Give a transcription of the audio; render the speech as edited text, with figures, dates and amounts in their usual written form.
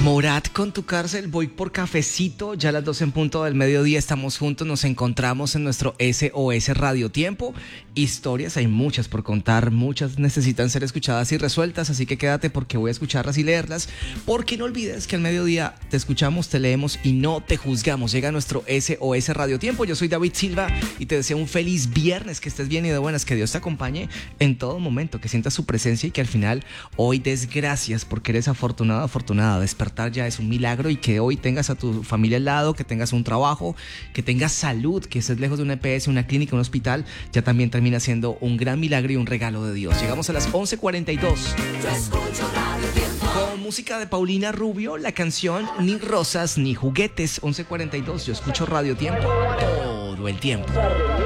Morat con tu cárcel, voy por cafecito, ya a las 12 en punto del mediodía estamos juntos, nos encontramos en nuestro SOS Radio Tiempo. Historias hay muchas por contar, muchas necesitan ser escuchadas y resueltas, así que quédate porque voy a escucharlas y leerlas, porque no olvides que al mediodía te escuchamos, te leemos y no te juzgamos. Llega nuestro SOS Radio Tiempo, yo soy David Silva y te deseo un feliz viernes, que estés bien y de buenas, que Dios te acompañe en todo momento, que sientas su presencia y que al final hoy des gracias porque eres afortunado, afortunada. Despertar ya es un milagro y que hoy tengas a tu familia al lado, que tengas un trabajo, que tengas salud, que estés lejos de una EPS, una clínica, un hospital, ya también termina siendo un gran milagro y un regalo de Dios. Llegamos a las 11:42 con música de Paulina Rubio, la canción Ni rosas ni juguetes. 11:42, yo escucho Radio Tiempo todo el tiempo.